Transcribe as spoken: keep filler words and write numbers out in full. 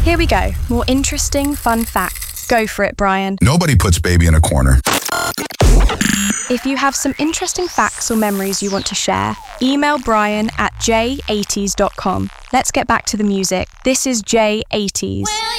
Here we go. More interesting, fun facts. Go for it, Brian. Nobody puts baby in a corner. If you have some interesting facts or memories you want to share, email Brian at j eighties dot com. Let's get back to the music. This is J eighties.